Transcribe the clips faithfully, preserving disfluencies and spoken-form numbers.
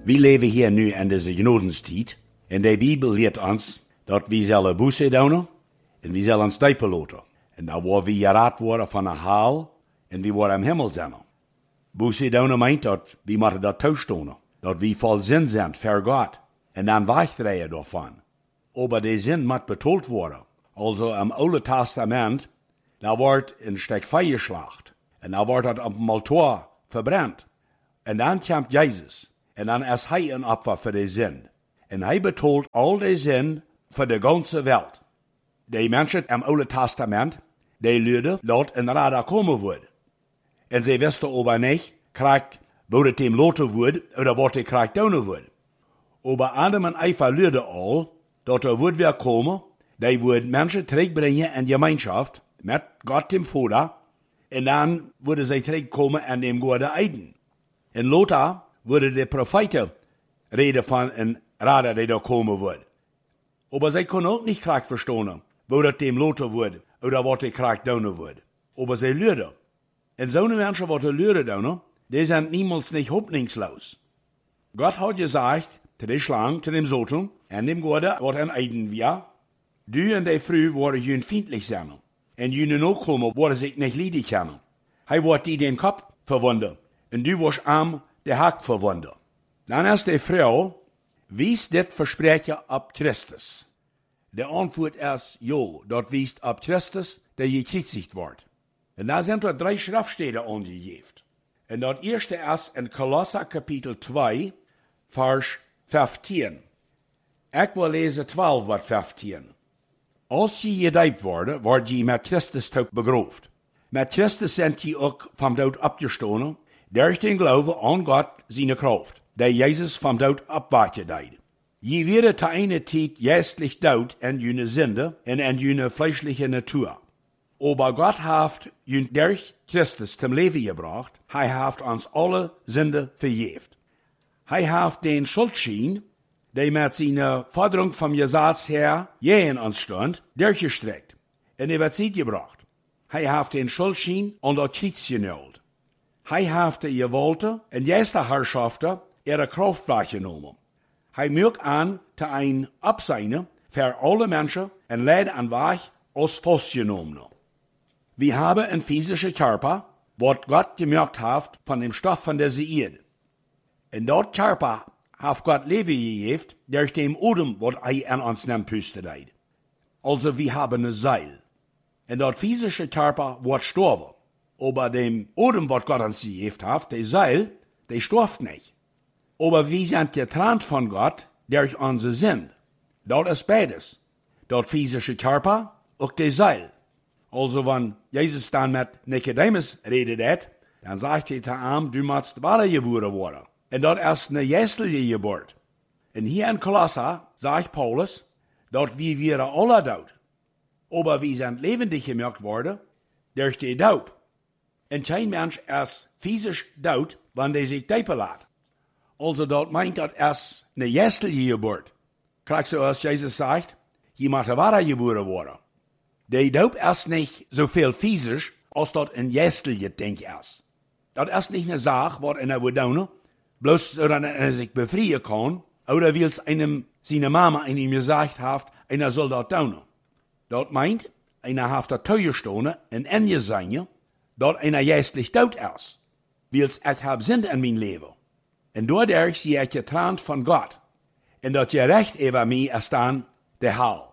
Wir leben hier nu in deze Genodenstijd. En de Bibel leert ons dat we zullen bussen doen en we zullen stijpen laten. En dan worden we geraad worden van een haal en we worden im Himmel zijn. Bussen doen meint dat we moeten dat toestonen. Dat we vol zin zijn voor God. En dan wegdraaien daarvan. Aber de zin moet betoeld worden. Also im Oude Testament, da wordt een stuk feuer geslacht. En dan wordt dat op een altaar verbrannt. En dan komt Jezus. En dan is hij een opfer voor de zin. En hij betoelt al de zin voor de ganze Welt. Die mensen im Oude Testament, die leerden dat een radar komen wordt. En ze wisten aber niet, krijgt, wordt het hem laten worden, oder wordt hij krijgt doen worden. Aber Adam en Eva leerden al, dat er wordt weer komen, die wordt mensen terugbrengen in Gemeinschaft, met God dem Vater, en dan worden zij terugkomen en dem Gode Eiden. En later worden de profeten reden van een radar die da komen wordt. Aber zij kunnen ook niet graag verstaan, wo dat dem later wordt, oder wat hij graag doen wordt. Aber zij leerden. En zo'n mensen wat er leerden doen, die zijn niemals niet hoffnungslos. Gott hat gesagt, zu der Schlange, zu dem Satan, en dem Gode, wat een Eiden wir, du en die Früh worden jün feindlich zijn. En jüne Nachkommen worden sich nicht liedig können. Hij wordt die den Kopf verwunden, en du wordt arm de Haak verwunden. Dan is die Frau, wies dit versprechen op Christus. De antwoord is, jo, dat wiest op Christus, der gekreuzigt wordt. En daar zijn er drie schriftstellen aangegeven. En dat eerste is in Kolosser kapitel twee, vers vijftien. Ik wil lezen twaalf wat vijftien. Als je gedijpt worden, word je met Christus ook begroofd. Met Christus zijn je ook van dood opgestaan, durch den Glauben an Gott seine Kraft, der Jesus vom Tod abwachen deed. Je werden te eine tijd geistlich dood in jene Sünde und in jene fleischliche Natur. Aber Gott hat jün durch Christus zum Leben gebracht, hij hat uns alle Sünde vergeeft. Hij hat den Schuldschein, der mit seiner Forderung vom Gesetz her gegen uns stand, durchgestreckt und über Zeit gebracht. Hij hat den Schuldschein unter Kreuz genäht. Hij heeft de gewollte en jeste Herrschaften ihre Kraft wahrgenommen. Hij mögt an te ein Abseine für alle Menschen en leidt an Weg als vastgenommene. Wir haben ein physische Körper, wat Gott gemerkt hat von dem Stoff von der Erde. In dort Körper hat Gott Leben gegeben durch den Odem, wat er an uns nimmt pustet. Also wir haben ein Seil. In dort physische Körper wird sterben. Aber dem Odem, was Gott uns gegeben hat, der Seil, der stirbt nicht. Aber wir sind getrennt von Gott durch unsere Sinn. Dort ist beides. Dort physische Körper und der Seil. Also wenn Jesus dann mit Nikodemus redet, dann sagt er zu ihm, du musst wiedergeboren worden. Und dort ist eine geistliche Geburt. Und hier in Kolosser sagt Paulus, dort wir wir alle tot. Aber wir sind lebendig gemacht worden durch die Taufe. En kein Mensch ist physisch dood, wenn der sich taufen lässt. Also dort meint dat es eine geistliche Geburt. Krijgt so, als Jesus sagt, je moet wiedergeboren worden. Die Taufe ist nicht so viel physisch, als dort ein geistliche Ding ist. Das ist nicht eine Sache, was einer will tun, bloß so, dass er sich befreien kann, oder weil es einem seine Mama einem gesagt hat, einer soll das tun. Dort meint, einer hat das teuer stehen, in Ende sein, dat einer geistlich dood is, wils ik heb zin in mijn leven. En doordat zie ik getrennt van God. En dat je recht over mij is dan de hel.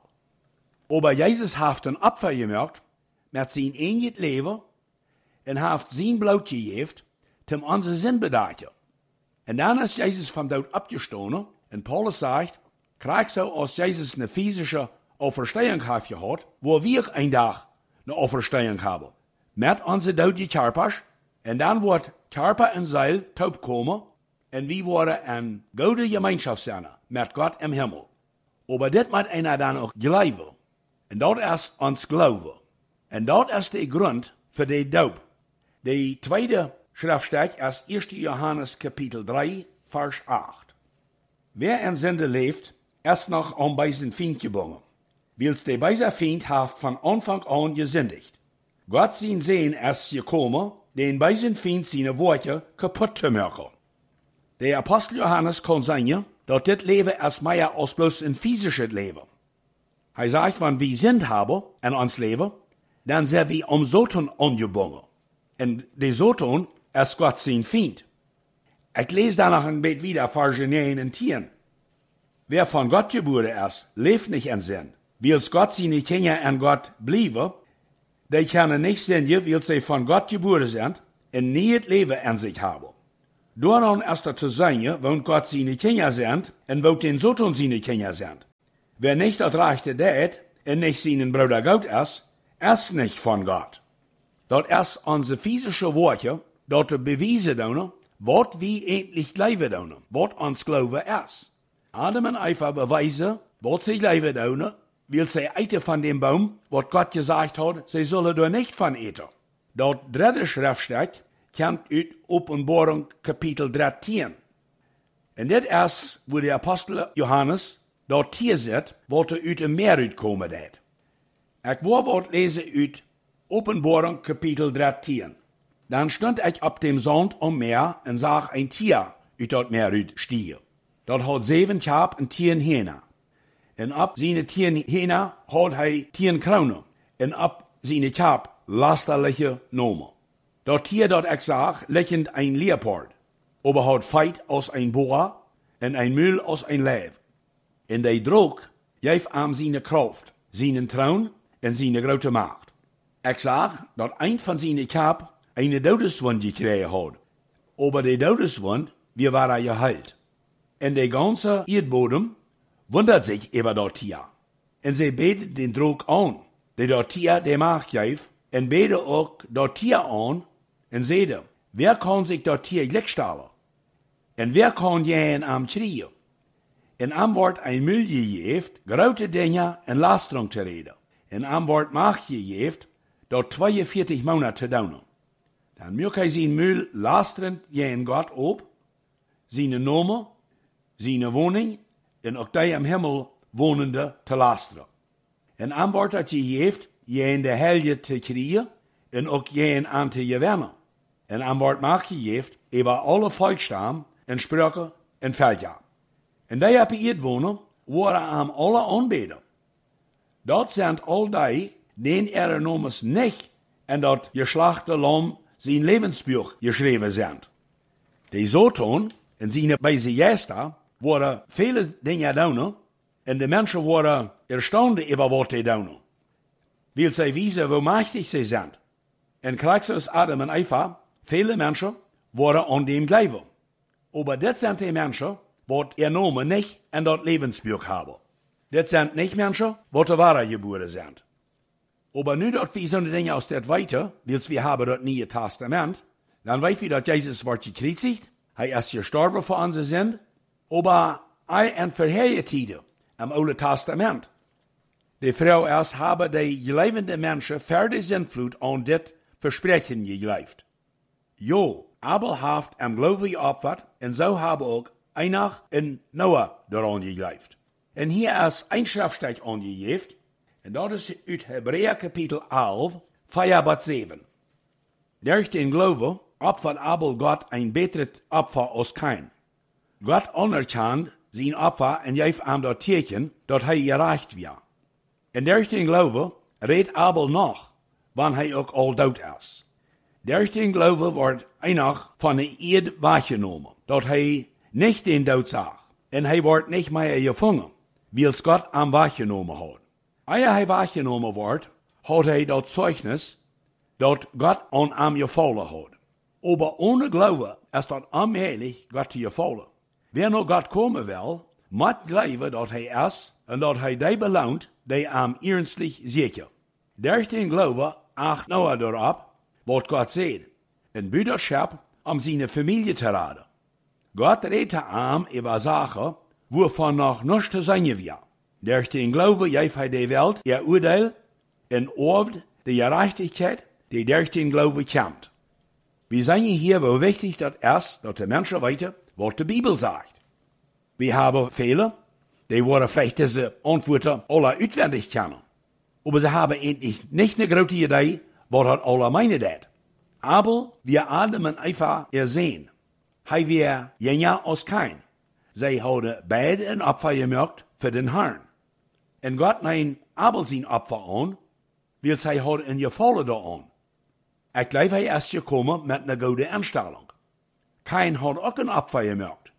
Aber Jesus heeft een opfer gemaakt met zijn enig leven en heeft zijn bloed gegeven om onze zin bedachten. En dan is Jesus van dood opgestaan en Paulus zegt, krijg zo als Jesus een physische Auferstehung heeft gehad, wo wir een dag een Auferstehung hebben. Met onze dode Körpers, en dan wordt Körper en Seil taub komen, en we worden een goede Gemeinschaft zijn met God im Himmel. Aber dit moet einer dan ook geloven. En dat is ons geloven. En dat is de grond voor de doop. De tweede Schriftstuk is eerste Johannes kapitel drie, vers acht. Wer in Sünde leeft, ist noch an bei zijn Feind gebunden. Wils de bei zijn Feind heeft van Anfang an gesündigt. Gott sein Sehen ist gekommen, den bei sein Feind seine Worte kaputt zu machen. Der Apostel Johannes kann sagen, dass das Leben erst mehr als bloß ein physisches Leben. Er sagt, wenn wir Sinn haben in uns Leben, dann sind wir um Satan angebunden. Und der Satan ist Gott sein Feind. Ich lese danach ein Bett wieder, Vers neun und zehn. Wer von Gott geboren ist, lebt nicht in Sinn. Wils Gott seine Kinder an Gott bleiben, die können nicht sündigen, weil sie von Gott geboren sind und nie das Leben an sich haben. Daran ist er zu sagen, wo Gott seine Kinder sind und wo den Satan seine Kinder sind. Wer nicht das Rechte tät und nicht seinen Bruder Gott ist, ist nicht von Gott. Dort ist unsere physische Worte, dort beweisen tun, was wir endlich leben tun, was uns Glaube ist. Adam und Eva beweisen, was sie leben tun, weil sie eiten von dem Baum, was Gott gesagt hat, sie sollen da nicht von eten. Dort dritte Schriftstück kommt aus Offenbarung Kapitel dreizehn. Und das ist, wo der Apostel Johannes dort hier sitzt, wollte aus dem Meer kommen. Ich wollte lesen aus Offenbarung Kapitel dreizehn. Dann stand ich auf dem Sand am Meer und sah ein Tier aus dem Meer stiegen. Dort hat sieben Schaf und zehn Hähne. Und ab seine zehn Hähne hat er zehn Krone. Und ab seine Schaf lasterliche Nomen. Dort Tier, dort ich sah, lächelnd ein Leopard. Aber hat Feit aus ein Boa und ein Müll aus ein Lev. Und der Druck gab ihm seine Kraft, seinen Thron und seine große Macht. Ich sah, dass ein von seinen Schaf eine Todeswund gekriegt hat. Aber die Todeswund, wie war er geheilt. Und der ganze Erdboden wundert sich über das Tier. Und sie betet den Druck an, der das Tier der Macht gibt, und betet auch das Tier an, und seht, wer kann sich das Tier gleichstellen? Und wer kann jeden am schreien? Und am wird ein Müll gegeben, große Dinge und Lasterung zu reden. Und am wird Macht gegeben, dort zweiundvierzig Monate zu dauern. Dann möge er sein Müll lasternd jeden Gott ob, seine Nomen, seine Wohnung, und auch die im Himmel wohnende zu lasteren. Und am wird er gegeben, jeden der Helge zu kriegen, und auch jeden an zu gewinnen. Und am wird Macht gegeben, über alle Volksstammen, und Sprachen, und Völker. Und die auf der Erde wohnen, waren am alle Anbeter. Dort sind all die, denen ihre Nomen nicht in das geschlachte Lamm sein Lebensbuch geschrieben sind. Die Satan und seine beise Gäste waren viele Dinge tun, und die Menschen waren erstaunt über was sie tun. Weil sie wissen, wie mächtig sie sind. Und Christus, Adam und Eva, viele Menschen waren an dem Glauben. Aber das sind die Menschen, die ihr Namen nicht in das Lebensbuch haben. Das sind nicht Menschen, die die Wahre geboren sind. Aber nu dat wir so eine Dinge aus der weiter, weil wir haben das Neue Testament, dann weit wir, dass Jesus wird gekreuzigt, er ist gestorben für unsere Sinn, aber er in vorherige Tiden im Alten Testament. Die Frau erst habe die lebenden Menschen für die Sintflut an das Versprechen gegleift. Jo, Abel haft am Glaube geopfert, und so habe auch einer in Noah daran gegleift. Und hier ist ein Schriftstück angegeben, und dat is uit Hebräer Kapitel elf, vier bis sieben. Durch den Glauben opfert Abel Gott ein besseres Opfer als Kain. Gott anerkannt sein Opfer und gab ihm das Tierchen, dat er gerecht war. Und durch den Glauben redet Abel noch, wann er auch all dood ist. Durch den Glauben wird einer von der Erde wahrgenommen, dat er nicht den Tod sah. Und er wird nicht mehr gefangen, weil es Gott am wahrgenommen hat. Eer hij wahrgenommen wordt, hat hij dat Zeugnis, dat Gott an ihm gefallen hat. Aber ohne Glaube ist das unmöglich, Gott zu gefallen. Wer nur Gott kommen will, muss glauben, dass er ist und dass er die belohnt, die ihm ernstlich sicher. Durch den Glauben acht Noah darauf, was Gott sagt, in Brüderschaft, um seine Familie zu retten. Gott redete ihm über Sachen, wovon noch nichts zu sein war. Durch den Glauben gab er der Welt ihr Urteil und oft die Gerechtigkeit, die durch den Glauben kommt. Wir sehen hier, wie wichtig das ist, dass die Menschen weiter, was die Bibel sagt. Wir haben viele, die wollen vielleicht diese Antworten alle auswendig kennen. Aber sie haben endlich nicht eine große Idee, was hat alle meinen das. Aber wir Adam und Eva ersehen. Hij weer jenger als Kain. Zij hadden beide een Opfer gemaakt für den Herrn. En Gott neemt Abel zijn Opfer aan, weil zij hadden een gevallen daaraan. Ik geloof hij is gekomen met een goede instelling. Kain had ook een Opfer gemaakt.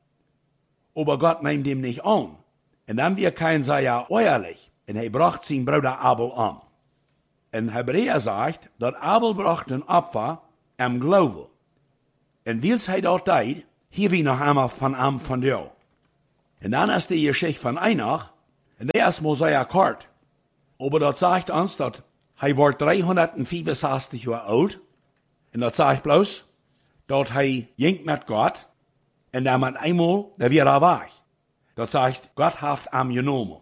Aber Gott neemt hem nicht an. En dan weer Kain sei ja ehrlich. En hij bracht zijn Bruder Abel an. En Hebräer sagt, dat Abel bracht een Opfer am Glauben. En wils hij dat deed, hier wie nog einmal van am van jou. En dan is de Geschichte van Einach, en der is Mosiah kort. Aber dat sagt uns, dat hij wordt driehonderdvierenzestig jaar oud. En dat zegt bloß, dat hij jinkt met Gott, en dan met eenmaal, daar weer er weg. Dat zegt, Gott heeft hem genomen.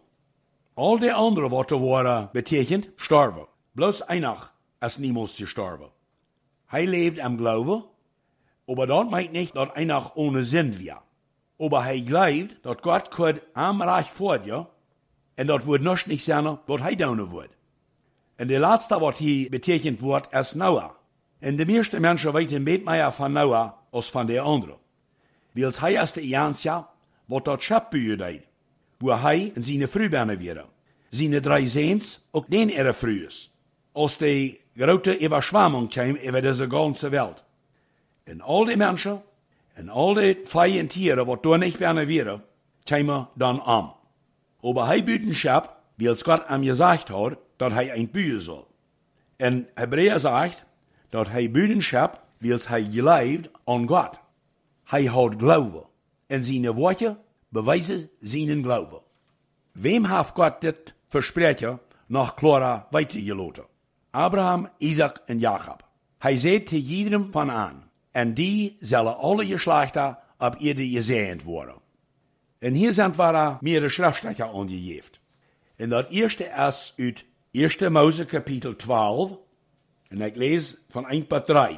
Al die anderen wat er worden betekent, sterven. Bloß Einach is niemals gestorben. Hij leeft am Glauben, aber dat meint nicht, dat Einach ohne Sinn wir. Aber hij glaubt, dat Gott könnt am Reich vor dir, en dat wordt nog niet zijn wat hij doen wordt. En de laatste wat hier betekent wordt, is Noah. En de meeste mensen weten beter meer van Noah als van de anderen. Wils hij is de enige wat dat schepbuur deed, waar hij en zijn vrouw binnen werden. Zijn drie zoons ook den ihre vrouws. Als de grote overschwamming kwam over deze ganze wereld. En al die mensen, en al die vee en tieren wat door niet binnen werden, kwamen dan aan. Aber hij buiten schep, wils Gott hem gezegd had, dat hij een buur zal. En Hebräer zegt, dat hij buiten schep, wils hij geloofd aan Gott. Hij had Glauben. En zijn woorden bewijzen zijn Glauben. Wem heeft Gott dit versprechen nog klarer weitergelaten? Abraham, Isaac en Jacob. Hij zei te iedereen van aan, en die zullen alle geslachten op ieder gezegend worden. En hier zijn we meerdere schriftstukken aangegeven. En dat eerste is uit eerste Mose kapitel twaalf, en ik lees van één tot drie.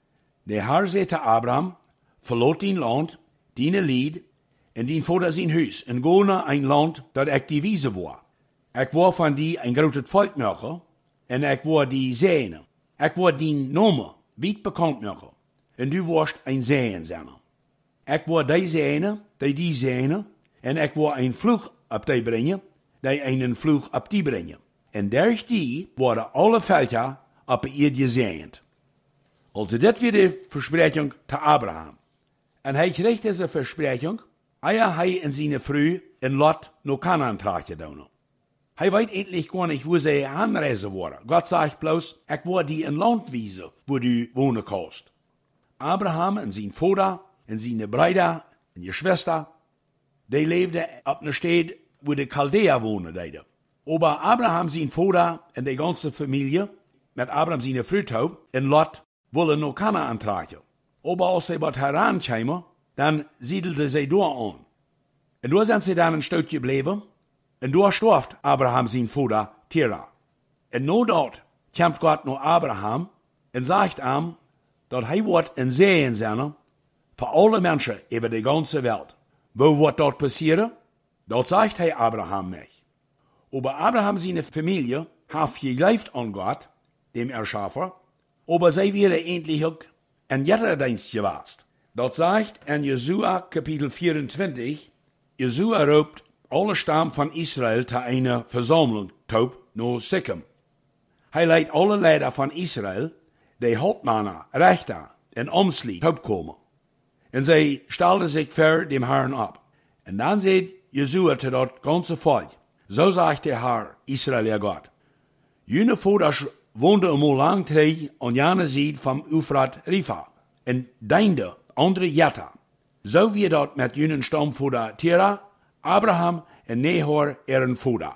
De Heer zei te Abraham, verlaat dien land, dien lied, en dien vader zijn huis, en ga naar een land dat ik die wijzen wil. Ik wil van die een groot volk maken, en ik wil die zegenen. Ik wil die namen wijd bekend maken, en du wirst een zegen zijn. Ik wil die zegenen, die die zegenen, en ik wil een vloeg op die brengen, die een vloeg op die brengen. En durch die worden alle velden op ihr gezegend. Also dit weer de verspreching te Abraham. En hij kreeg deze verspreching, eer hij en zijn vrouw in Lot naar Kanaan teruggedoen. Hij weet endlich gar nicht, wo sie anreisen worden. Gott sagt bloß, ik wil die een land wijzen, wo du wohnen kannst. Abraham en zijn vader en zijn broeder en je schwester, die leefden op een stad, wo de Chaldea wonen deden. Aber Abraham zijn vader en de ganze familie, met Abraham zijn vrouw en Lot, willen naar Kanaan trekken. Aber als ze wat herankwamen, dan siedelden ze door aan. En door zijn ze dan een stukje gebleven, en door storft Abraham zijn vader Terah. En nadat kwam Gott naar Abraham en zegt hem, dat hij wordt een zegen zijn voor alle mensen over de ganze wereld. Wo wordt dat passieren? Dat zegt hij Abraham niet. Aber Abraham zijn familie heeft geleefd aan Gott, dem Erschaffer, aber zij werden endlich ook een Jetterdienst geweest. Dat zegt in Josua kapitel vierentwintig, Josua roept alle stam van Israël te een verzameling toe naar Sikkim. Hij leidt alle leider van Israël, de hoofdmannen, rechter en omslied opkomen. En zij stelden zich voor dem Herrn op. En dan zei Josua te dat ganze volk, zo zegt de Herr, Israël ihr Gott. Jene vaders woonden eenmaal lang terug aan jene zijde van Euphrat Rifa, en deinde andere Jetta. Zo wie dat met jene stamvader Terah, Abraham en Nahor ihren vader.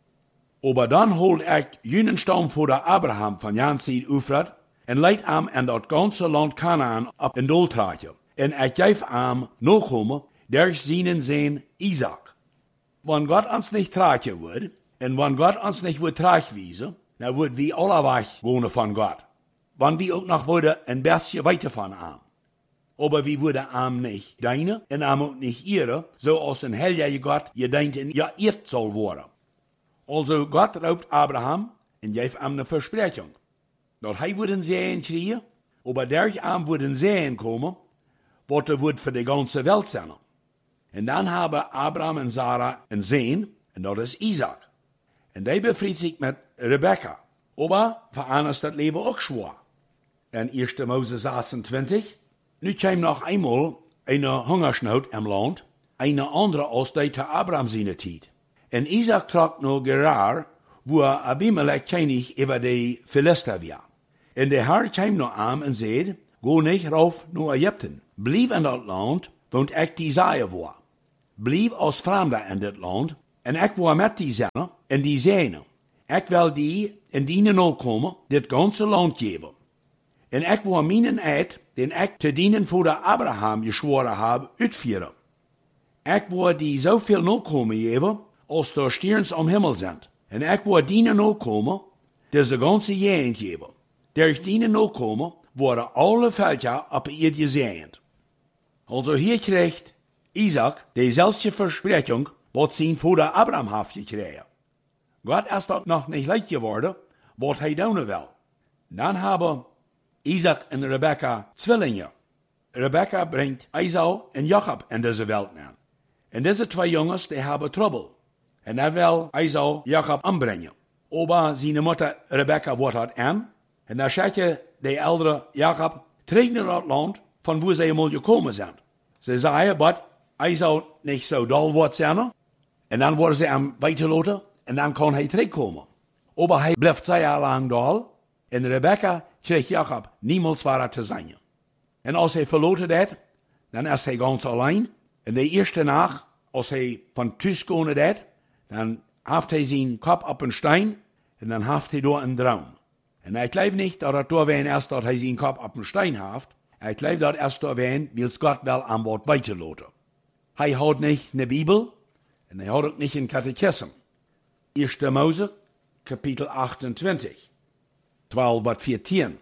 Aber dan holt ik jene stamvader Abraham van jene zijde Euphrat, en leidt hem in dat ganze land Kanaan op een doeltraatje. En ik geef hem nakomen durch seinen Sohn Isaac. Wenn Gott uns nicht tragen wird, und wenn Gott uns nicht wird tragweisen, dann wird wir alle weg wohnen von Gott. Wenn wir auch noch würden ein bisschen weiter von ihm. Aber wir würden ihm nicht deine und ihm auch nicht ihre, so als ein heilige Gott gedenkt und geirrt soll werden. Also Gott raubt Abraham und gave ihm eine Versprechung. Dat hij würden sehen kriegen, aber durch ihm würden sehen kommen, wat er wordt voor de ganze Welt zijn. En dan hebben Abraham en Sarah een zoon, en dat is Isaac. En die bevriest zich met Rebecca. Aber voor hen is dat leven ook zwaar. En eerste Moses achtentwintig. Nu kwam nog eenmaal een hongersnood im land, een andere als die te Abraham zijn tijd. En Isaac trok naar Gerar, wo Abimelech König über die Philister war. En de Herr kwam naar hem en zei, go niet rauf naar Egypten. Blijf in dat land, want ik die zaaien war. Blijf als vreemde in dit land, en ik war met die zinnen en die zijnen. Ik wil die in die nakomen dit ganze land geven. En ik wil mijn eed, den ik te dienen voor de Abraham geschworen heb, uitvoeren. Ik wil die zoveel nakomen geven, als er sterns am Himmel zijn. En ik wil die nakomen, dus de ganze jaren geven. Durch die nakomen worden alle veldja op ihr gezegend. Also hier krijgt Isaac dezelfde versprechung, wat zijn vader Abraham heeft gekregen. God is dat nog niet leid geworden, wat hij doen wil. Dan hebben Isaac en Rebecca zwillingen. Rebecca brengt Esau en Jacob in deze wereld aan. En deze twee jongens, die hebben trouble. En hij wil Esau Jacob aanbrengen. Aber zijn moeder Rebecca wordt dat aan. En dan zegt je de oudere Jacob terug naar dat land, van waar ze eenmaal gekomen zijn. Ze zeggen, dat Esau niet zo dol wordt zijn. En dan worden ze hem weiterlaten. En dan kan hij terugkomen. Aber hij blijft zeer lang dol. En Rebecca kreeg Jacob niemals waar te zijn. En als hij verloten deed, dan is hij ganz alleen. En de eerste nacht, als hij van thuis komen deed, dan heeft hij zijn kop op een steen. En dan heeft hij door een droom. En hij gelooft niet dat het door wen is dat hij zijn kop op een steen heeft. Hij gelooft dat het door wen, wil God wel aan wat weiterlaten. Hij houdt niet de Bibel. En hij houdt ook niet een catechisme. Eerste Mose, kapitel achtentwintig. twaalf tot veertien.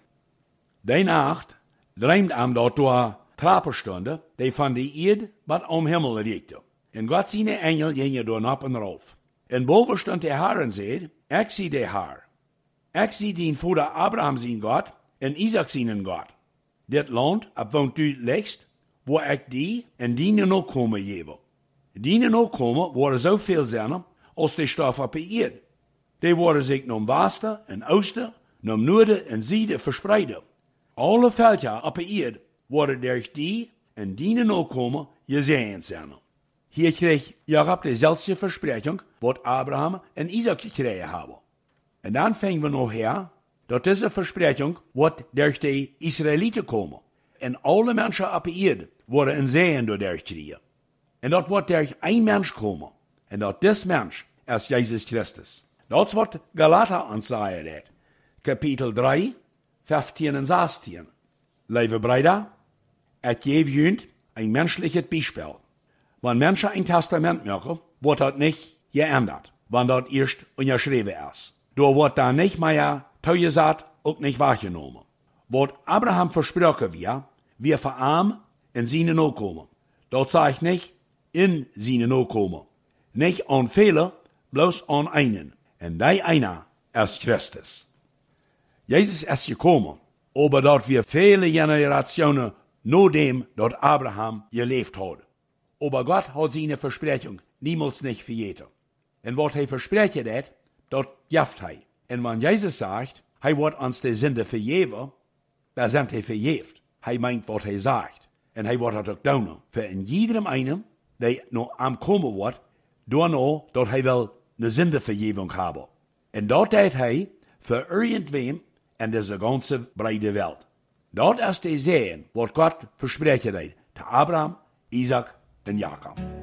Die nacht droomt hem dat door trappen stonden, die van de eerd wat om Himmel reikte. En God zijn engel gingen door op en rauf. En boven stond de Herr en zei, ik zie de Herr. Ik zie die vader Abraham zijn God en Isaac zijn God. Dit land, op woont u legst, waar ik die en die nakomen geven. Die nakomen worden zoveel zijn als de stof op de eerd. Die worden zich naar westen en oosten, naar noorden en zuiden verspreiden. Alle veldja op de eerd worden durch die en die nakomen gezegend zijn. Hier kreeg Jacob dezelfde verspreching wat Abraham en Isaac gekregen hebben. En dan vingen we nog her, dat deze verspreching wordt durch de Israëlieten komen. En alle mensen op de eerd worden een zegen doordat gekregen. En dat wordt durch een mens komen. En dat dit mens is Jezus Christus. Dat is wat Galater ons zei, kapitel drie, vijftien en zestien. Lieve Brüder, ik geef jullie een menselijk bijspel. Wanneer mensen een testament maken, wordt dat niet geändert, wanneer dat eerst onderschreven is. Door wordt daar niet meer toegezet, ook niet waargenomen. Wat Abraham versproken wir, wir voor hem in zijn nakomen. Dat zegt niet in zijn nakomen. Niet aan velen, bloos aan einen. En die einer is Christus. Jezus is gekomen, aber dat wir viele generationen na dem, dat Abraham geleefd had. Aber Gott hat seine Versprechung niemals nicht vergeten. En wat hij versprechen dat, dat jaft hij. En wanneer Jezus sagt, hij wordt ons de Sünde vergeven, dan zijn hij vergeeft. Hij meint wat hij zegt. En hij wordt het ook doen. Voor in iedereen einen, die nog aankomen wordt, daarna dat hij wel een Sündevergebung hebben. En dat deed hij voor irgendwem in deze ganze breite wereld. Dat is de zegen wat God versprechen deed te Abraham, Isaac en Jacob.